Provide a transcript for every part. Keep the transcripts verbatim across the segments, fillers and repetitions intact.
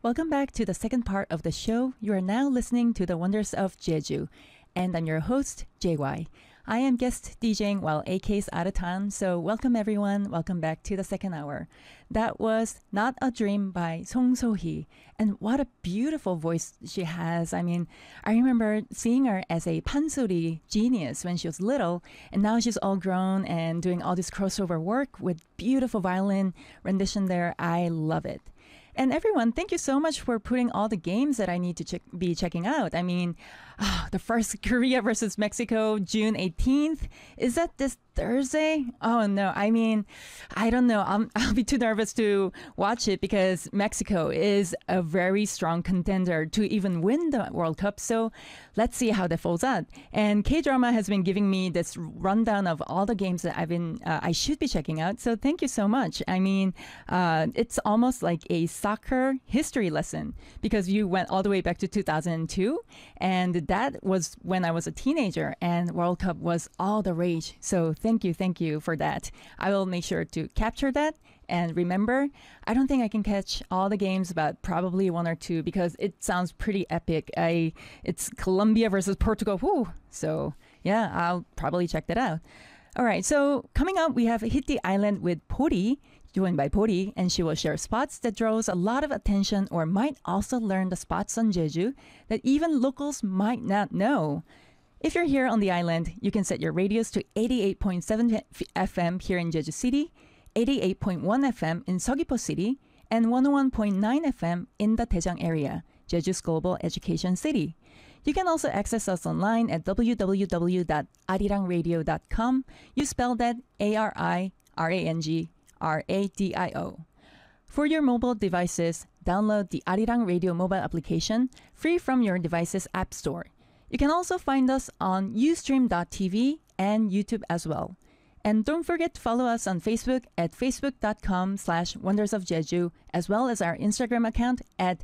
Welcome back to the second part of the show. You are now listening to the Wonders of Jeju, and I'm your host, J Y. I am guest DJing while A K's out of town, so welcome everyone. Welcome back to the second hour. That was Not a Dream by Song So-hee, and what a beautiful voice she has. I mean, I remember seeing her as a pansori genius when she was little, and now she's all grown and doing all this crossover work with beautiful violin rendition there. I love it. And everyone, thank you so much for putting all the games that I need to check, be checking out. I mean, oh, the first Korea versus Mexico, June eighteenth. Is that this Thursday? Oh, no. I mean, I don't know. I'm, I'll be too nervous to watch it because Mexico is a very strong contender to even win the World Cup. So let's see how that folds out. And K-Drama has been giving me this rundown of all the games that I've been, uh, I should be checking out. So thank you so much. I mean, uh, it's almost like a soccer history lesson because you went all the way back to two thousand two, and that was when I was a teenager and World Cup was all the rage. So thank you, thank you for that. I will make sure to capture that and remember. I don't think I can catch all the games, but probably one or two because it sounds pretty epic. I it's Colombia versus Portugal. Whew. So yeah, I'll probably check that out. All right, so coming up, we have Hit the Island with Pori, joined by Pori, and she will share spots that draws a lot of attention or might also learn the spots on Jeju that even locals might not know. If you're here on the island, you can set your radios to eighty-eight point seven F M here in Jeju City, eighty-eight point one F M in Seogwipo City, and one oh one point nine F M in the Daejeong area, Jeju's global education city. You can also access us online at w w w dot arirangradio dot com. You spell that A R I R A N G R A D I O. For your mobile devices, download the Arirang Radio mobile application free from your device's app store. You can also find us on ustream dot t v and YouTube as well. And don't forget to follow us on Facebook at facebook.com slash wonders of Jeju, as well as our Instagram account at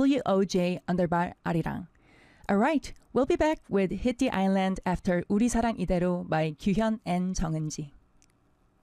woj underbar arirang. All right, we'll be back with Hit the Island after 우리 사랑 이대로 by Kyuhyun and 정은지.